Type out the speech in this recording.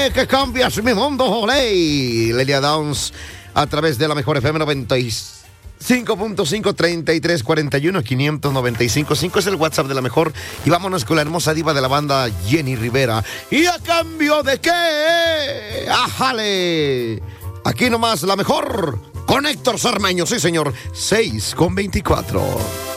Sé que cambias mi mundo, olé. Lelia Downs a través de la mejor FM 95.5 33 41 595 5 es el WhatsApp de la mejor. Y vámonos con la hermosa diva de la banda, Jenny Rivera. ¿Y a cambio de qué? ¡Ájale! Aquí nomás la mejor con Héctor Sarmeño, sí señor, 6:24.